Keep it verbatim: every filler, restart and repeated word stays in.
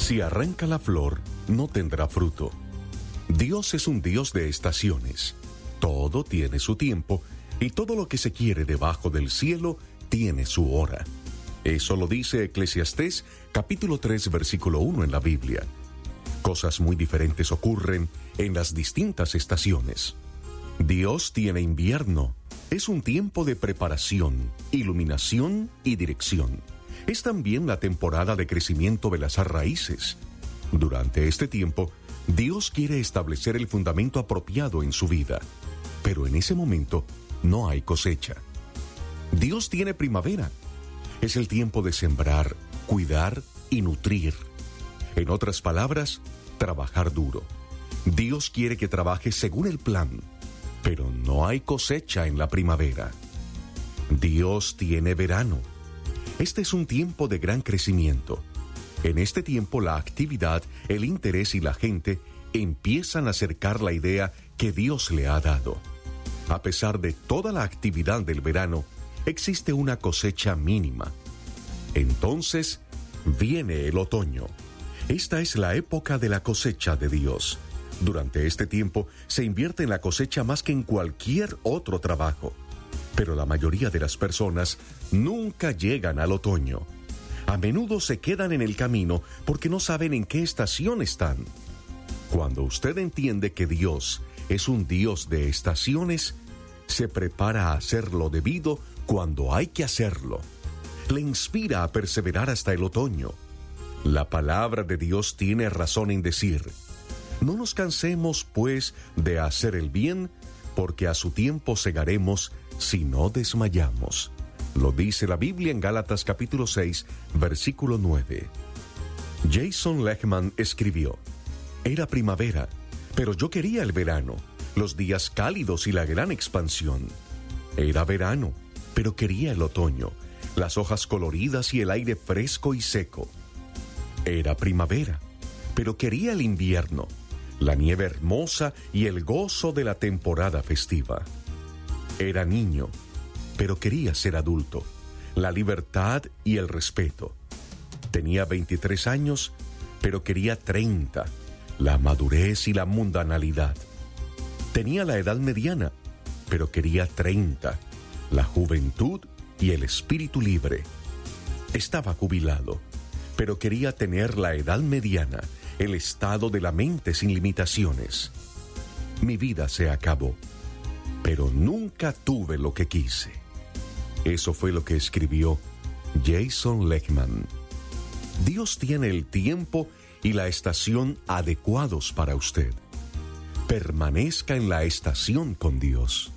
Si arranca la flor, no tendrá fruto. Dios es un Dios de estaciones. Todo tiene su tiempo y todo lo que se quiere debajo del cielo tiene su hora. Eso lo dice Eclesiastés capítulo tres versículo uno en la Biblia. Cosas muy diferentes ocurren en las distintas estaciones. Dios tiene invierno. Es un tiempo de preparación, iluminación y dirección. Es también la temporada de crecimiento de las raíces. Durante este tiempo, Dios quiere establecer el fundamento apropiado en su vida, pero en ese momento no hay cosecha. Dios tiene primavera. Es el tiempo de sembrar, cuidar y nutrir. En otras palabras, trabajar duro. Dios quiere que trabajes según el plan, pero no hay cosecha en la primavera. Dios tiene verano. Este es un tiempo de gran crecimiento. En este tiempo la actividad, el interés y la gente empiezan a acercar la idea que Dios le ha dado. A pesar de toda la actividad del verano, existe una cosecha mínima. Entonces, viene el otoño. Esta es la época de la cosecha de Dios. Durante este tiempo se invierte en la cosecha más que en cualquier otro trabajo. Pero la mayoría de las personas nunca llegan al otoño. A menudo se quedan en el camino porque no saben en qué estación están. Cuando usted entiende que Dios es un Dios de estaciones, se prepara a hacer lo debido cuando hay que hacerlo. Le inspira a perseverar hasta el otoño. La palabra de Dios tiene razón en decir: no nos cansemos, pues, de hacer el bien, porque a su tiempo segaremos si no desmayamos. Lo dice la Biblia en Gálatas capítulo seis, versículo nueve. Jason Lehman escribió: era primavera, pero yo quería el verano, los días cálidos y la gran expansión. Era verano, pero quería el otoño, las hojas coloridas y el aire fresco y seco. Era primavera, pero quería el invierno, la nieve hermosa y el gozo de la temporada festiva. Era niño, pero quería ser adulto, la libertad y el respeto. Tenía veintitrés años, pero quería treinta, la madurez y la mundanalidad. Tenía la edad mediana, pero quería treinta, la juventud y el espíritu libre. Estaba jubilado, pero quería tener la edad mediana, el estado de la mente sin limitaciones. Mi vida se acabó, pero nunca tuve lo que quise. Eso fue lo que escribió Jason Lehman. Dios tiene el tiempo y la estación adecuados para usted. Permanezca en la estación con Dios.